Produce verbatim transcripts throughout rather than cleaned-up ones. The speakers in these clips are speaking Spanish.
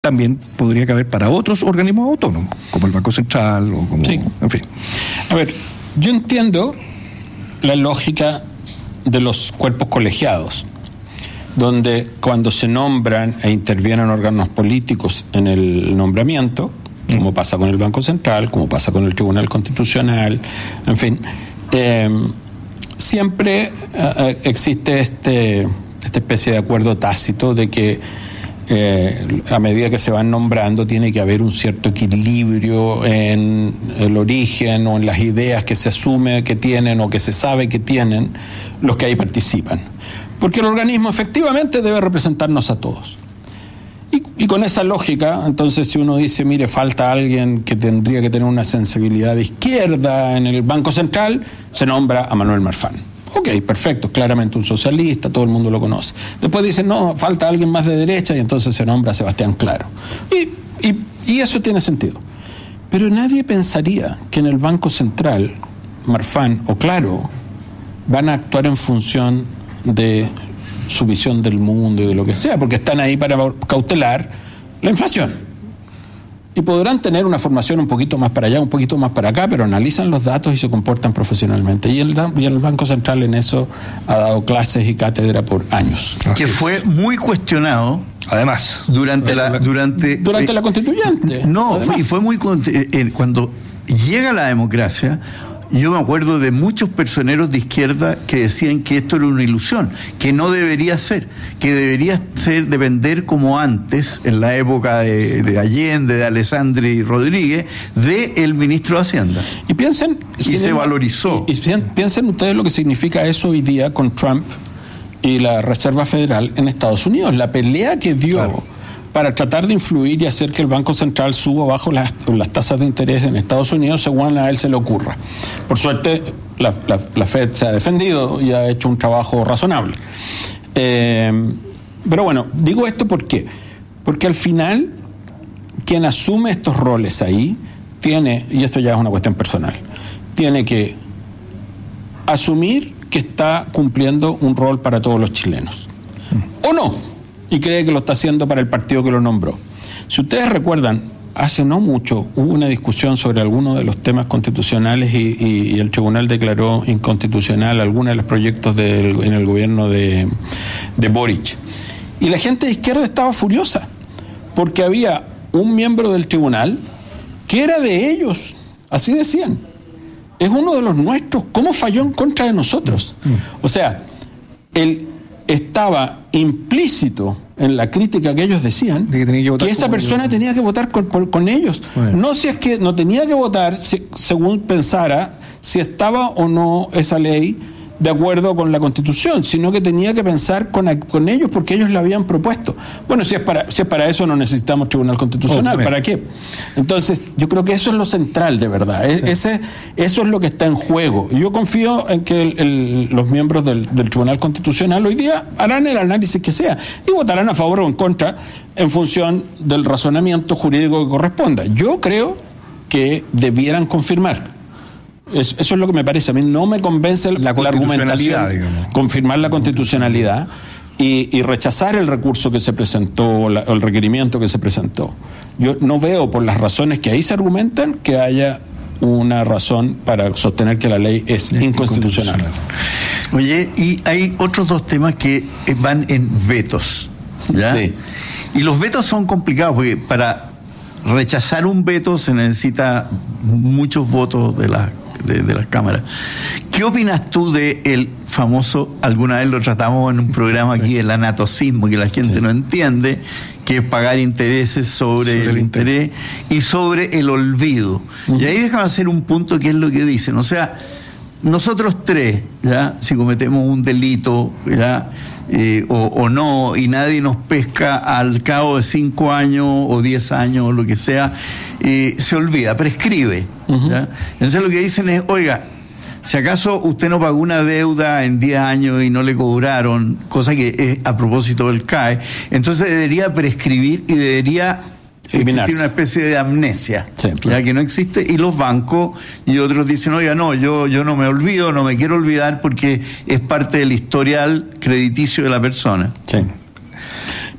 también podría caber para otros organismos autónomos, como el Banco Central o como... Sí. En fin. A ver, yo entiendo la lógica de los cuerpos colegiados, donde cuando se nombran e intervienen órganos políticos en el nombramiento, como pasa con el Banco Central, como pasa con el Tribunal Constitucional, en fin, eh, siempre eh, existe este, esta especie de acuerdo tácito de que eh, a medida que se van nombrando tiene que haber un cierto equilibrio en el origen o en las ideas que se asume que tienen o que se sabe que tienen los que ahí participan. Porque el organismo efectivamente debe representarnos a todos. Y, y con esa lógica, entonces, si uno dice, mire, falta alguien que tendría que tener una sensibilidad de izquierda en el Banco Central, se nombra a Manuel Marfán. Ok, perfecto, claramente un socialista, todo el mundo lo conoce. Después dicen, no, falta alguien más de derecha, y entonces se nombra a Sebastián Claro. Y, y, y eso tiene sentido. Pero nadie pensaría que en el Banco Central, Marfán o Claro van a actuar en función de su visión del mundo y de lo que sea, porque están ahí para cautelar la inflación. Y podrán tener una formación un poquito más para allá, un poquito más para acá, pero analizan los datos y se comportan profesionalmente. Y el, y el Banco Central en eso ha dado clases y cátedra por años. Que fue muy cuestionado, además, durante la durante durante eh, la constituyente. No, además. y fue muy eh, cuando llega la democracia. Yo me acuerdo de muchos personeros de izquierda que decían que esto era una ilusión, que no debería ser, que debería ser depender como antes, en la época de, de Allende, de Alessandri Rodríguez, del ministro de Hacienda. Y piensen... Y se el, valorizó. Y, y piensen ustedes lo que significa eso hoy día con Trump y la Reserva Federal en Estados Unidos. La pelea que dio... Claro. Para tratar de influir y hacer que el Banco Central suba bajo las, las tasas de interés en Estados Unidos según a él se le ocurra. Por suerte, la, la, la Fed se ha defendido y ha hecho un trabajo razonable. Eh, pero bueno, digo esto ¿por qué? Porque al final, quien asume estos roles ahí, tiene, y esto ya es una cuestión personal, tiene que asumir que está cumpliendo un rol para todos los chilenos. ¿O no? Y cree que lo está haciendo para el partido que lo nombró. Si ustedes recuerdan, hace no mucho hubo una discusión sobre algunos de los temas constitucionales y, y, y el tribunal declaró inconstitucional algunos de los proyectos del, en el gobierno de, de Boric. Y la gente de izquierda estaba furiosa, porque había un miembro del tribunal que era de ellos, así decían. Es uno de los nuestros, ¿cómo falló en contra de nosotros? O sea, el... estaba implícito en la crítica que ellos decían que, que, que esa persona ellos. tenía que votar con, con, con ellos. Bueno. No si es que no tenía que votar si, según pensara si estaba o no esa ley de acuerdo con la Constitución, sino que tenía que pensar con, con ellos porque ellos la habían propuesto. Bueno, si es para si es para eso no necesitamos Tribunal Constitucional, oh, ¿para qué? Entonces, yo creo que eso es lo central de verdad, sí. Ese, eso es lo que está en juego. Yo confío en que el, el, los miembros del, del Tribunal Constitucional hoy día harán el análisis que sea y votarán a favor o en contra en función del razonamiento jurídico que corresponda. Yo creo que debieran confirmar. Eso es lo que me parece. A mí no me convence la, la argumentación, digamos. Confirmar la constitucionalidad y, y rechazar el recurso que se presentó, la, el requerimiento que se presentó. Yo no veo, por las razones que ahí se argumentan, que haya una razón para sostener que la ley es inconstitucional. Oye, y hay otros dos temas que van en vetos, ¿ya? Sí. Y los vetos son complicados porque para rechazar un veto se necesita muchos votos de la De, de las cámaras. ¿Qué opinas tú de el famoso, alguna vez lo tratamos en un programa aquí, sí. el anatocismo, que la gente sí. no entiende, que es pagar intereses sobre, sobre el, el interés, interés y sobre el olvido? Uh-huh. Y ahí déjame hacer un punto que es lo que dicen. O sea, nosotros tres, ya, si cometemos un delito, ya, eh, o, o no, y nadie nos pesca al cabo de cinco años o diez años o lo que sea, eh, se olvida, prescribe. Uh-huh. ¿Ya? Entonces lo que dicen es, oiga, si acaso usted no pagó una deuda en diez años y no le cobraron, cosa que es a propósito del C A E, entonces debería prescribir y debería existir una especie de amnesia, sí, claro. ya que no existe, y los bancos y otros dicen, oiga, no, yo, yo no me olvido, no me quiero olvidar porque es parte del historial crediticio de la persona. Sí.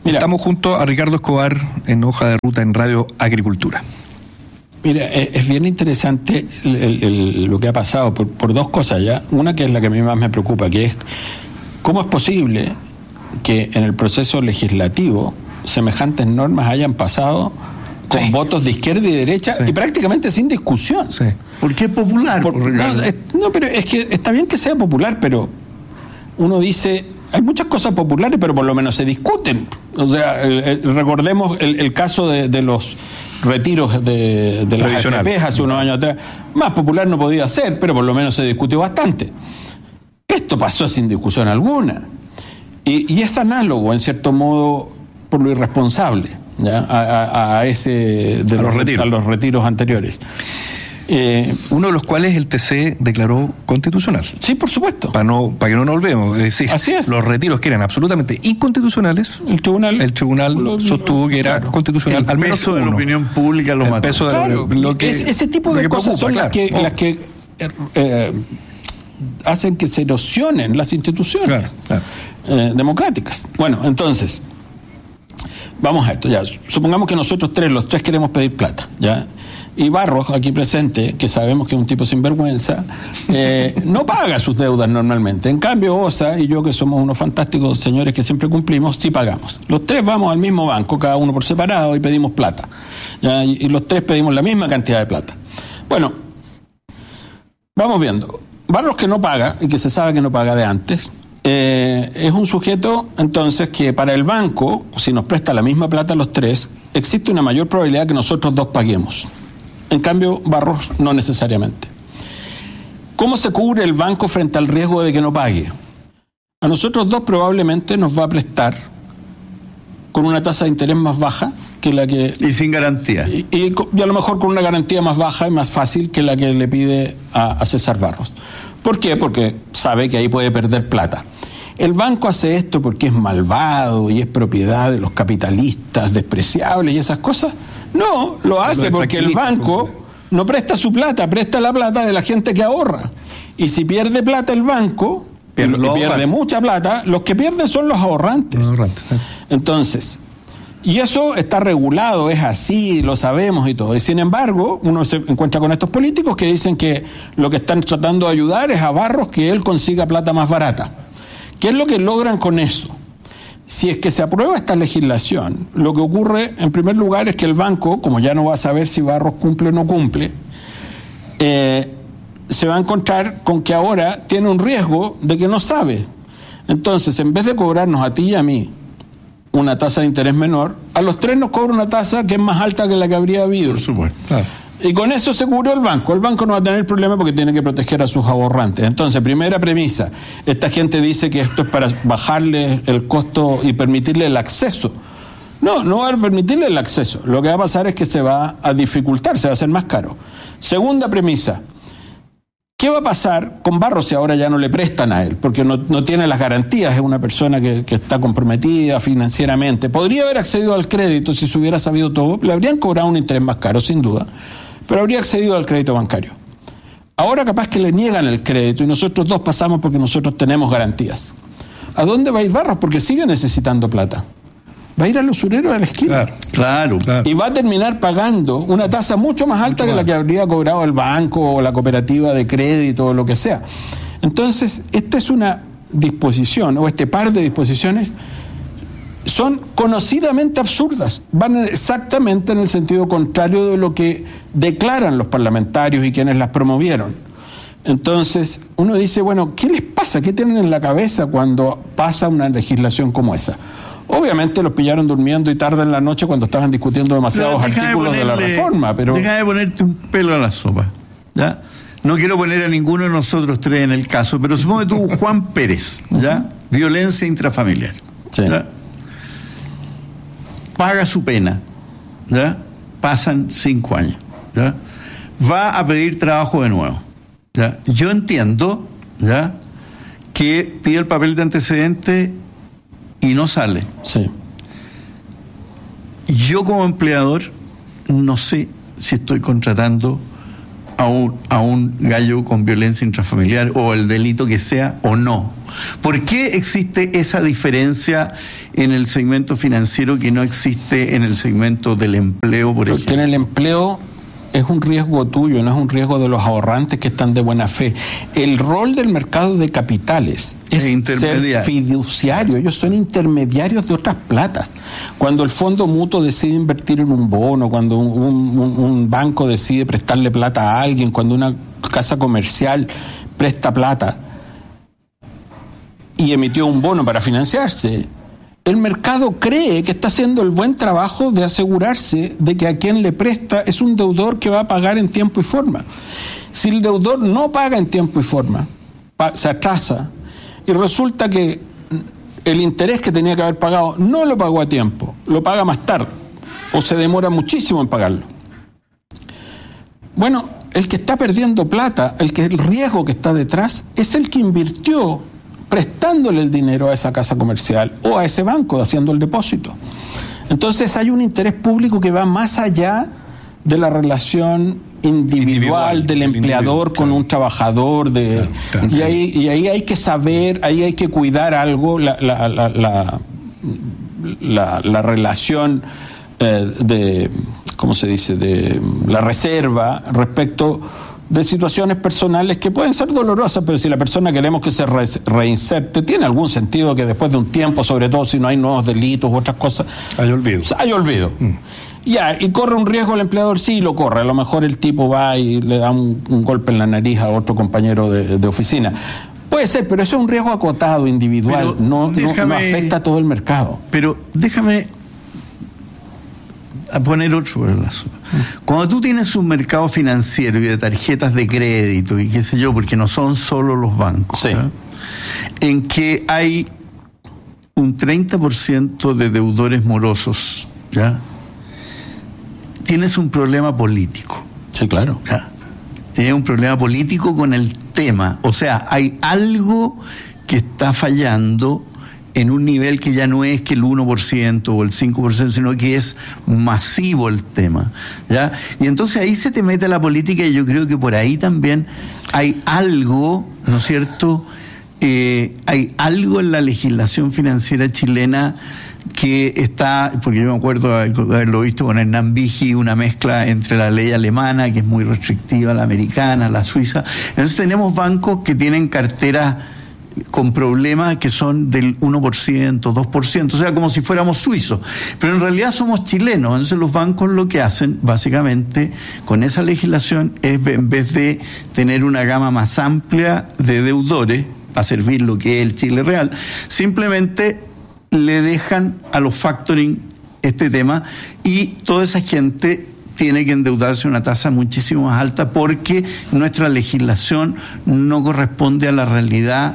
Mira, estamos junto a Ricardo Escobar en Hoja de Ruta en Radio Agricultura. Mira, es bien interesante el, el, el, lo que ha pasado por, por dos cosas ya. Una que es la que a mí más me preocupa, que es cómo es posible que en el proceso legislativo semejantes normas hayan pasado con sí. votos de izquierda y derecha sí. y prácticamente sin discusión. Sí. ¿Por qué es popular? Por, no, es, no, pero es que está bien que sea popular, pero uno dice, hay muchas cosas populares, pero por lo menos se discuten. O sea, el, el, recordemos el, el caso de, de los retiros de, de las A F P hace unos años atrás. Más popular no podía ser, pero por lo menos se discutió bastante. Esto pasó sin discusión alguna. Y, y es análogo, en cierto modo, por lo irresponsable, ¿ya? A, a, a ese de a, los, los retiros. a los retiros anteriores. Eh, Uno de los cuales el T C declaró constitucional. Sí, por supuesto. Para no, para que no nos olvidemos. Es decir, así es. Los retiros que eran absolutamente inconstitucionales, el tribunal, el tribunal lo, sostuvo que era claro. constitucional. El al menos peso uno. de la opinión pública lo el mató. Peso de claro, la, lo que, es, ese tipo de cosas preocupa, son las que, claro. las que eh, eh, hacen que se erosionen las instituciones claro, claro. Eh, democráticas. Bueno, entonces, vamos a esto, ya. Supongamos que nosotros tres, los tres queremos pedir plata, ¿ya? Y Barros, aquí presente, que sabemos que es un tipo sinvergüenza, eh, no paga sus deudas normalmente. En cambio, Osa y yo, que somos unos fantásticos señores que siempre cumplimos, sí pagamos. Los tres vamos al mismo banco, cada uno por separado, y pedimos plata. ¿Ya? Y, y los tres pedimos la misma cantidad de plata. Bueno, vamos viendo. Barros, que no paga, y que se sabe que no paga de antes, eh, es un sujeto, entonces, que para el banco, si nos presta la misma plata a los tres, existe una mayor probabilidad que nosotros dos paguemos. En cambio, Barros no necesariamente. ¿Cómo se cubre el banco frente al riesgo de que no pague? A nosotros dos probablemente nos va a prestar con una tasa de interés más baja que la que... Y sin garantía. Y, y, y a lo mejor con una garantía más baja y más fácil que la que le pide a, a César Barros. ¿Por qué? Porque sabe que ahí puede perder plata. El banco hace esto porque es malvado y es propiedad de los capitalistas despreciables y esas cosas. No, lo hace porque el banco no presta su plata, presta la plata de la gente que ahorra. Y si pierde plata el banco, pierde, y pierde mucha plata, los que pierden son los ahorrantes. Los ahorrantes. Entonces, y eso está regulado, es así, lo sabemos y todo. Y sin embargo, uno se encuentra con estos políticos que dicen que lo que están tratando de ayudar es a Barros que él consiga plata más barata. ¿Qué es lo que logran con eso? Si es que se aprueba esta legislación, lo que ocurre en primer lugar es que el banco, como ya no va a saber si Barros cumple o no cumple, eh, se va a encontrar con que ahora tiene un riesgo de que no sabe. Entonces, en vez de cobrarnos a ti y a mí una tasa de interés menor, a los tres nos cobra una tasa que es más alta que la que habría habido. Por supuesto. Claro. Y con eso se cubrió el banco. El banco no va a tener problema porque tiene que proteger a sus ahorrantes. Entonces, primera premisa, esta gente dice que esto es para bajarle el costo y permitirle el acceso. No, no va a permitirle el acceso. Lo que va a pasar es que se va a dificultar, se va a hacer más caro. Segunda premisa, ¿qué va a pasar con Barros si ahora ya no le prestan a él? Porque no, no tiene las garantías, es una persona que, que está comprometida financieramente. Podría haber accedido al crédito si se hubiera sabido todo, le habrían cobrado un interés más caro, sin duda, pero habría accedido al crédito bancario. Ahora capaz que le niegan el crédito y nosotros dos pasamos porque nosotros tenemos garantías. ¿A dónde va a ir Barros? Porque sigue necesitando plata. Va a ir al usurero de la esquina. Claro, claro, claro. Y va a terminar pagando una tasa mucho más alta mucho que más. la que habría cobrado el banco o la cooperativa de crédito o lo que sea. Entonces, esta es una disposición, o este par de disposiciones, son conocidamente absurdas. Van exactamente en el sentido contrario de lo que declaran los parlamentarios y quienes las promovieron. Entonces, uno dice, bueno, ¿qué les pasa? ¿Qué tienen en la cabeza cuando pasa una legislación como esa? Obviamente los pillaron durmiendo y tarde en la noche cuando estaban discutiendo demasiados no, artículos de, ponerle, de la reforma, pero... Deja de ponerte un pelo a la sopa, ¿ya? No quiero poner a ninguno de nosotros tres en el caso, pero supongo que tú, Juan Pérez, ¿ya? Uh-huh. Violencia intrafamiliar, sí. ¿ya? Paga su pena, ¿ya? Pasan cinco años, ¿ya? Va a pedir trabajo de nuevo, ¿ya? Yo entiendo, ¿ya?, que pide el papel de antecedente y no sale. Sí. Yo como empleador no sé si estoy contratando a un, a un gallo con violencia intrafamiliar o el delito que sea o no. ¿Por qué existe esa diferencia en el segmento financiero que no existe en el segmento del empleo, por ejemplo? Porque en el empleo es un riesgo tuyo, no es un riesgo de los ahorrantes que están de buena fe. El rol del mercado de capitales es ser fiduciario. Ellos son intermediarios de otras platas. Cuando el fondo mutuo decide invertir en un bono, cuando un, un, un banco decide prestarle plata a alguien, cuando una casa comercial presta plata y emitió un bono para financiarse, el mercado cree que está haciendo el buen trabajo de asegurarse de que a quien le presta es un deudor que va a pagar en tiempo y forma. Si el deudor no paga en tiempo y forma, se atrasa y resulta que el interés que tenía que haber pagado no lo pagó a tiempo, lo paga más tarde o se demora muchísimo en pagarlo. Bueno, el que está perdiendo plata, el que el riesgo que está detrás es el que invirtió prestándole el dinero a esa casa comercial o a ese banco, haciendo el depósito. Entonces hay un interés público que va más allá de la relación individual, individual del empleador con claro. un trabajador. De, claro, claro, y, ahí, y ahí hay que saber, ahí hay que cuidar algo, la, la, la, la, la, la relación eh, de, ¿cómo se dice?, de la reserva respecto de situaciones personales que pueden ser dolorosas, pero si la persona queremos que se re- reinserte, tiene algún sentido que después de un tiempo, sobre todo si no hay nuevos delitos u otras cosas, hay olvido. Hay olvido. Mm. Ya, y corre un riesgo el empleador, sí lo corre. A lo mejor el tipo va y le da un, un golpe en la nariz a otro compañero de, de oficina. Puede ser, pero eso es un riesgo acotado, individual, no, déjame, no, no afecta a todo el mercado. Pero déjame a poner otro lazo. Cuando tú tienes un mercado financiero y de tarjetas de crédito y qué sé yo, porque no son solo los bancos, sí. ¿no? En que hay un treinta por ciento de deudores morosos, ¿ya? Tienes un problema político. Sí, claro. ¿Ya? Tienes un problema político con el tema. O sea, hay algo que está fallando en un nivel que ya no es que el uno por ciento o el cinco por ciento, sino que es masivo el tema, ¿ya? Y entonces ahí se te mete la política y yo creo que por ahí también hay algo, ¿no es cierto?, eh, hay algo en la legislación financiera chilena que está, porque yo me acuerdo de haberlo visto con Hernán Vigi, una mezcla entre la ley alemana, que es muy restrictiva, la americana, la suiza. Entonces tenemos bancos que tienen carteras con problemas que son del uno por ciento, dos por ciento, o sea, como si fuéramos suizos, pero en realidad somos chilenos. Entonces los bancos lo que hacen, básicamente, con esa legislación, es en vez de tener una gama más amplia de deudores, para servir lo que es el Chile real, simplemente le dejan a los factoring este tema y toda esa gente tiene que endeudarse a una tasa muchísimo más alta porque nuestra legislación no corresponde a la realidad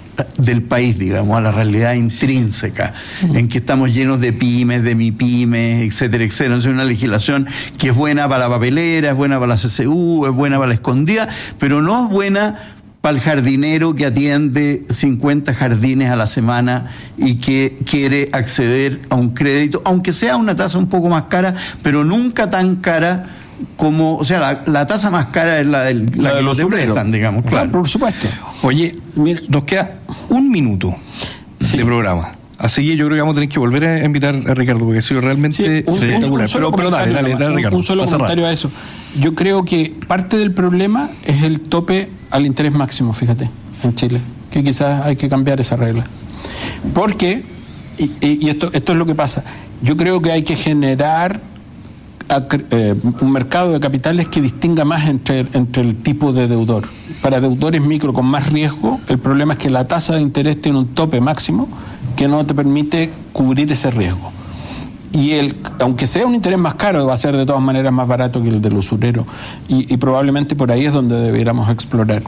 del país, digamos, a la realidad intrínseca, mm. en que estamos llenos de pymes, de mipymes, etcétera, etcétera. Es una legislación que es buena para la papelera, es buena para la C C U, es buena para la escondida, pero no es buena para el jardinero que atiende cincuenta jardines a la semana y que quiere acceder a un crédito, aunque sea una tasa un poco más cara, pero nunca tan cara como, o sea, la, la tasa más cara es la, del, la, la de los que prestan, digamos. Claro, claro, por supuesto. Oye, mira, nos queda un minuto sí. de programa. Así que yo creo que vamos a tener que volver a invitar a Ricardo, porque ha sido realmente sí, un, espectacular. Un, un pero, pero dale, dale, dale, Ricardo. Un solo comentario a eso. Yo creo que parte del problema es el tope al interés máximo, fíjate, en Chile, que quizás hay que cambiar esa regla. Porque, y, y esto, esto es lo que pasa, yo creo que hay que generar eh, un mercado de capitales que distinga más entre, entre el tipo de deudor. Para deudores micro con más riesgo, el problema es que la tasa de interés tiene un tope máximo que no te permite cubrir ese riesgo. Y el, aunque sea un interés más caro, va a ser de todas maneras más barato que el del usurero. Y, y probablemente por ahí es donde debiéramos explorar.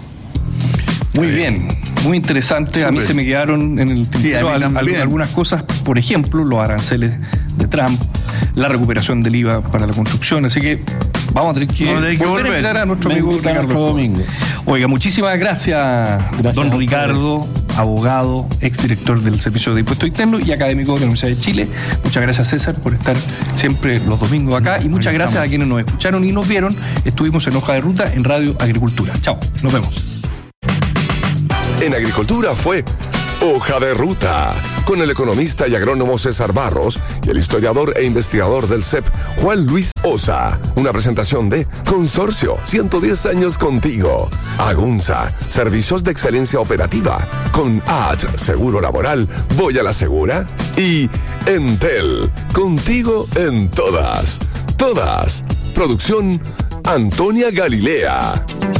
Muy bien, muy interesante. Sí, a mí se me quedaron en el tintero sí, al, algunas cosas, por ejemplo, los aranceles de Trump, la recuperación del I V A para la construcción. Así que Vamos a tener que, Vamos a tener que volver, volver. a invitar a nuestro Me amigo invitan Ricardo. otro domingo. Oiga, muchísimas gracias, Gracias don a Ricardo, abogado, exdirector del Servicio de Impuestos Internos y académico de la Universidad de Chile. Muchas gracias, César, por estar siempre los domingos acá y muchas gracias a quienes nos escucharon y nos vieron. Estuvimos en Hoja de Ruta en Radio Agricultura. Chao, nos vemos. En Agricultura fue Hoja de Ruta, con el economista y agrónomo César Barros y el historiador e investigador del C E P, Juan Luis Osa. Una presentación de Consorcio, ciento diez años contigo. Agunza, servicios de excelencia operativa. Con A H, seguro laboral, voy a la segura. Y Entel, contigo en todas. Todas. Producción Antonia Galilea.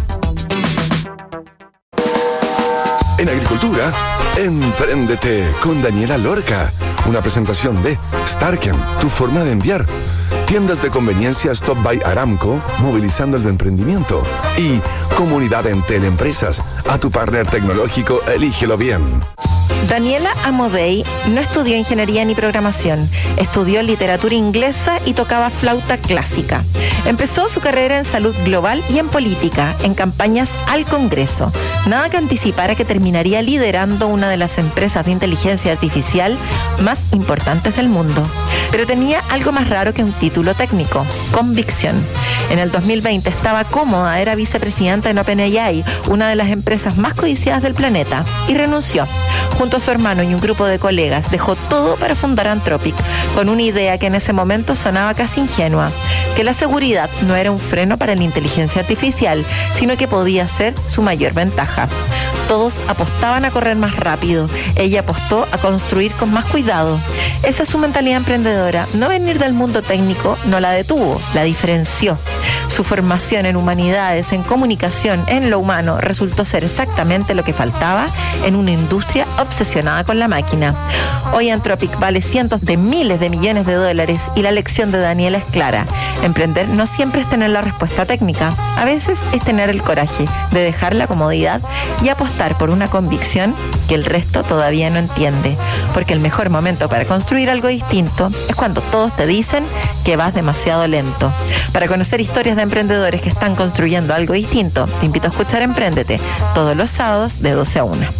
En Agricultura, Empréndete con Daniela Lorca. Una presentación de Starken, tu forma de enviar. Tiendas de conveniencia Stop by Aramco, movilizando el emprendimiento. Y Comunidad Entel Empresas, a tu partner tecnológico, elígelo bien. Daniela Amodei no estudió ingeniería ni programación, estudió literatura inglesa y tocaba flauta clásica. Empezó su carrera en salud global y en política, en campañas al Congreso. Nada que anticipara que terminaría liderando una de las empresas de inteligencia artificial más importantes del mundo. Pero tenía algo más raro que un título técnico: convicción. En el dos mil veinte estaba cómoda, era vicepresidenta en OpenAI, una de las empresas más codiciadas del planeta, y renunció. Junto a su hermano y un grupo de colegas, dejó todo para fundar Anthropic, con una idea que en ese momento sonaba casi ingenua: que la seguridad no era un freno para la inteligencia artificial, sino que podía ser su mayor ventaja. Todos apostaban a correr más rápido, ella apostó a construir con más cuidado. Esa es su mentalidad emprendedora. No venir del mundo técnico no la detuvo, la diferenció. Su formación en humanidades, en comunicación, en lo humano, resultó ser exactamente lo que faltaba en una industria obsesionada con la máquina. Hoy Anthropic vale cientos de miles de millones de dólares y la lección de Daniela es clara: emprender no siempre es tener la respuesta técnica, a veces es tener el coraje de dejar la comodidad y apostar por una convicción que el resto todavía no entiende, porque el mejor momento para construir algo distinto es cuando todos te dicen que vas demasiado lento. Para conocer historias de emprendedores que están construyendo algo distinto, te invito a escuchar Empréndete todos los sábados de doce a una.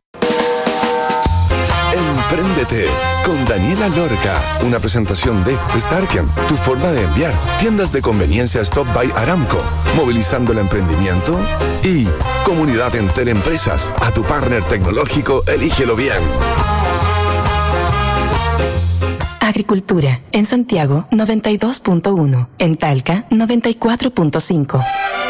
Empréndete con Daniela Lorca. Una presentación de Starken, tu forma de enviar. Tiendas de conveniencia Stop by Aramco, movilizando el emprendimiento. Y Comunidad Entel Empresas, a tu partner tecnológico, elígelo bien. Agricultura, en Santiago noventa y dos punto uno, en Talca noventa y cuatro punto cinco.